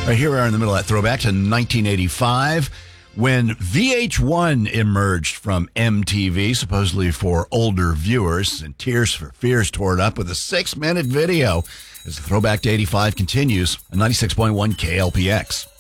Right, here we are in the middle of that throwback to 1985 when VH1 emerged from MTV, supposedly for older viewers, and Tears for Fears tore it up with a 6-minute video as the throwback to 85 continues on 96.1 KLPX.